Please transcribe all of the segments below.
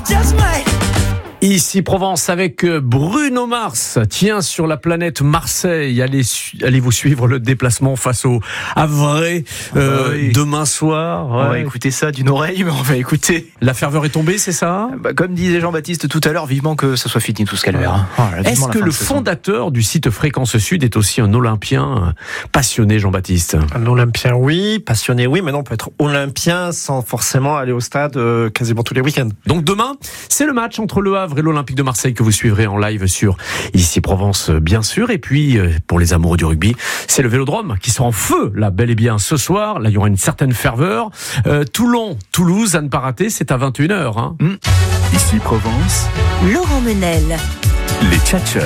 Ici Provence avec Bruno Mars. Tiens, sur la planète Marseille, allez-vous suivre le déplacement face au Havre demain soir. On va écouter ça d'une oreille, mais on va écouter. La ferveur est tombée, c'est ça ? Comme disait Jean-Baptiste tout à l'heure, vivement que ça soit fini tout ce calvaire. Est-ce que le fondateur du site Fréquence Sud est aussi un Olympien passionné, Jean-Baptiste ? Un Olympien, oui. Passionné, oui. Maintenant, on peut être Olympien sans forcément aller au stade quasiment tous les week-ends. Donc demain, c'est le match entre le Havre et l'Olympique de Marseille que vous suivrez en live sur Ici Provence, bien sûr. Et puis, pour les amoureux du rugby, c'est le Vélodrome qui sera en feu, là, bel et bien, ce soir. Là, il y aura une certaine ferveur. Toulon, Toulouse, à ne pas rater, c'est à 21h. Hein. Ici Provence, Laurent Menel. les tchatcheurs.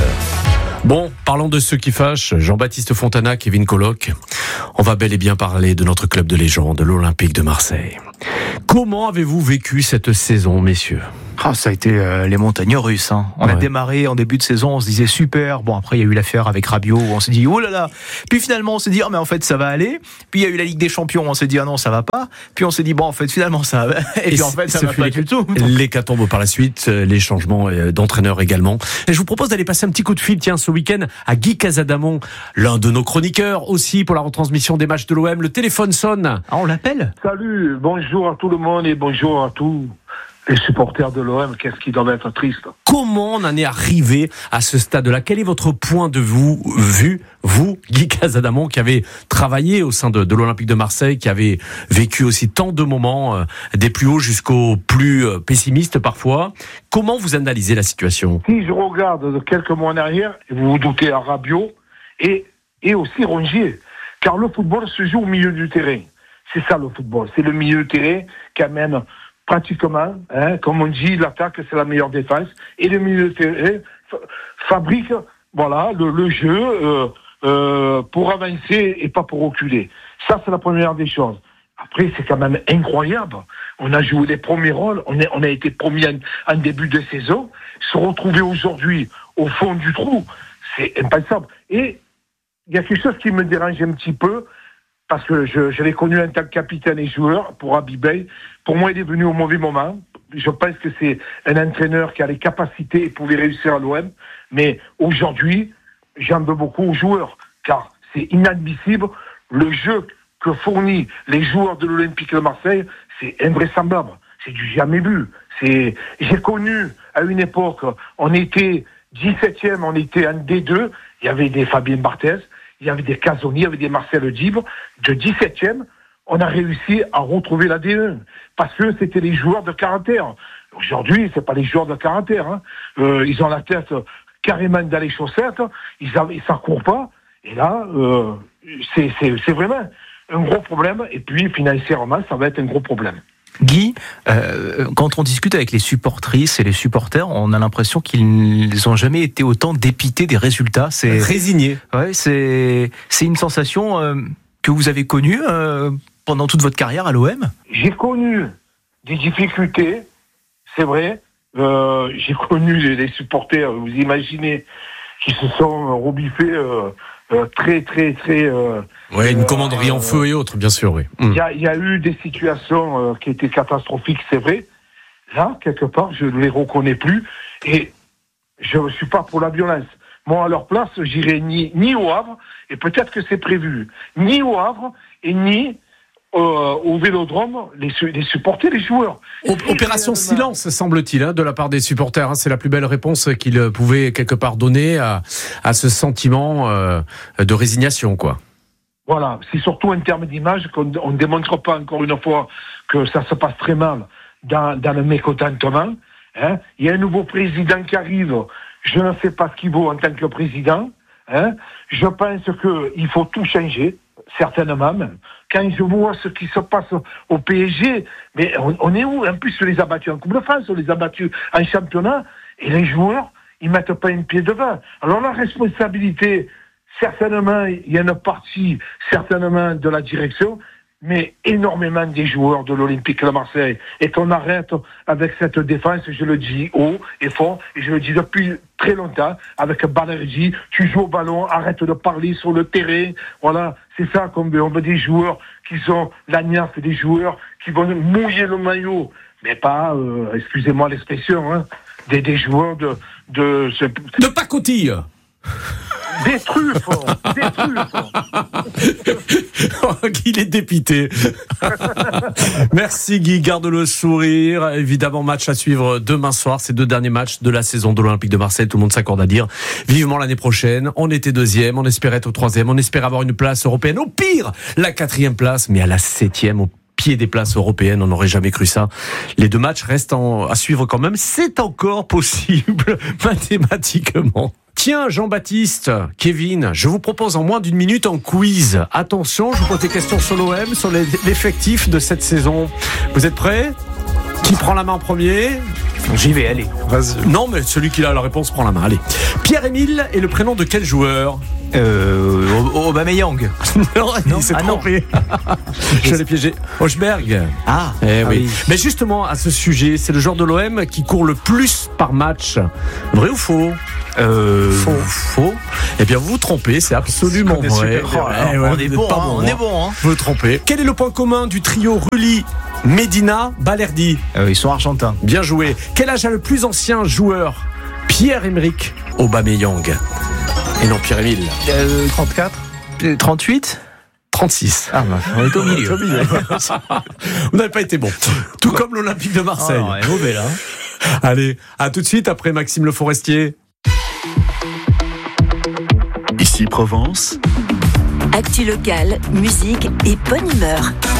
Bon, parlons de ceux qui fâchent. Jean-Baptiste Fontana, Kevin Colloc. On va bel et bien parler de notre club de légende, l'Olympique de Marseille. Comment avez-vous vécu cette saison, messieurs ? Ça a été les montagnes russes. On a démarré en début de saison, on se disait super. Bon, après il y a eu l'affaire avec Rabiot où on s'est dit oh là là. Puis finalement on s'est dit mais en fait ça va aller. Puis il y a eu la Ligue des Champions, on s'est dit ah non ça va pas. Puis on s'est dit bon en fait finalement ça va. Et puis en fait ça va pas du tout. L'hécatombe par la suite, les changements d'entraîneur également. Et je vous propose d'aller passer un petit coup de fil ce week-end à Guy Casadamon, l'un de nos chroniqueurs aussi pour la retransmission des matchs de l'OM. Le téléphone sonne. On l'appelle. Salut, bonjour à tout le monde et bonjour à tous les supporters de l'OM. Qu'est-ce qui doit être triste. Comment on en est arrivé à ce stade-là ? Quel est votre point de vue, vous, Guy Casadamon, qui avez travaillé au sein de l'Olympique de Marseille, qui avez vécu aussi tant de moments, des plus hauts jusqu'aux plus pessimistes parfois. Comment vous analysez la situation ? Si je regarde de quelques mois en arrière, vous vous doutez à Rabiot et aussi Rongier, car le football se joue au milieu du terrain. C'est ça le football, c'est le milieu du terrain qui amène pratiquement, comme on dit, l'attaque c'est la meilleure défense, et le milieu de terrain fabrique le jeu pour avancer et pas pour reculer. Ça c'est la première des choses. Après c'est quand même incroyable. On a joué les premiers rôles, on a été promis en début de saison, se retrouver aujourd'hui au fond du trou, c'est impensable. Et il y a quelque chose qui me dérange un petit peu, parce que je l'ai connu en tant que capitaine et joueur pour Abibay. Pour moi, il est venu au mauvais moment. Je pense que c'est un entraîneur qui a les capacités et pouvait réussir à l'OM. Mais aujourd'hui, j'en veux beaucoup aux joueurs, car c'est inadmissible. Le jeu que fournissent les joueurs de l'Olympique de Marseille, c'est invraisemblable. C'est du jamais vu. J'ai connu, à une époque, on était 17e, on était en D2, il y avait des Fabien Barthez, il y avait des Casoni, il y avait des Marcel Dibre. De 17e, on a réussi à retrouver la D1. Parce que c'était les joueurs de caractère. Aujourd'hui, c'est pas les joueurs de caractère. Ils ont la tête carrément dans les chaussettes. Ils s'en courent pas. Et là, c'est vraiment un gros problème. Et puis, financièrement, ça va être un gros problème. Guy, quand on discute avec les supportrices et les supporters, on a l'impression qu'ils n'ont jamais été autant dépités des résultats. C'est résigné. Ouais, c'est une sensation que vous avez connue pendant toute votre carrière à l'OM. J'ai connu des difficultés, c'est vrai. J'ai connu les supporters, vous imaginez, qui se sont rebiffés très. Une commanderie en feu et autres, bien sûr, oui. Il y a eu des situations qui étaient catastrophiques, c'est vrai. Là, quelque part, je ne les reconnais plus et je ne suis pas pour la violence. Moi, à leur place, j'irai ni au Havre, et peut-être que c'est prévu, ni au Havre et ni au Vélodrome, les supporter, les joueurs. Opération silence, semble-t-il, de la part des supporters. C'est la plus belle réponse qu'ils pouvaient quelque part donner à ce sentiment de résignation, quoi. Voilà, c'est surtout en termes d'image qu'on ne démontre pas encore une fois que ça se passe très mal dans le mécontentement. Il y a un nouveau président qui arrive, je ne sais pas ce qu'il vaut en tant que président. Je pense qu'il faut tout changer, certainement même. Quand je vois ce qui se passe au PSG, mais on est où ? En plus, on les a battus en Coupe de France, on les a battus en championnat, et les joueurs, ils ne mettent pas un pied devant. Alors la responsabilité, certainement, il y a une partie, certainement, de la direction, mais énormément des joueurs de l'Olympique de Marseille. Et qu'on arrête avec cette défense, je le dis haut et fort, et je le dis depuis très longtemps, avec Banerjee, tu joues au ballon, arrête de parler sur le terrain. Voilà, c'est ça qu'on veut. On veut des joueurs qui sont l'agnac, des joueurs qui vont mouiller le maillot mais pas, excusez-moi l'expression, hein, des joueurs De pacotille. des truffes. Il est dépité. Merci Guy, garde le sourire. Évidemment, match à suivre demain soir. Ces 2 derniers matchs de la saison de l'Olympique de Marseille. Tout le monde s'accorde à dire vivement l'année prochaine. On était 2e, on espérait être au 3e, on espérait avoir une place européenne. Au pire, la 4e place, mais à la 7e, au pied des places européennes, on n'aurait jamais cru ça. Les 2 matchs restent à suivre quand même. C'est encore possible mathématiquement. Tiens, Jean-Baptiste, Kevin, je vous propose en moins d'1 minute un quiz. Attention, je vous pose des questions sur l'OM, sur l'effectif de cette saison. Vous êtes prêts ? Qui prend la main en premier ? J'y vais, allez. Vas-y. Non, mais celui qui a la réponse prend la main. Allez. Pierre-Émile est le prénom de quel joueur ? Aubameyang. Non, il s'est trompé. Je l'ai piégé. Hochberg. Ah, Oui. Mais justement, à ce sujet, c'est le joueur de l'OM qui court le plus par match. Vrai ou faux ? Faux. Eh bien, vous vous trompez, c'est absolument vrai. On est bon, on est bon. Vous vous trompez. Quel est le point commun du trio Rulli, Medina, Balerdi ? Ils sont argentins. Bien joué. Quel âge a le plus ancien joueur ? Pierre-Emerick Aubameyang. Et non Pierre-Émile. 34 38 36. Ah, on est au milieu. Vous n'avez pas été bon. Tout comme l'Olympique de Marseille. On est mauvais là. Allez, à tout de suite après Maxime Le Forestier. Ici Provence. Actu locale, musique et bonne humeur.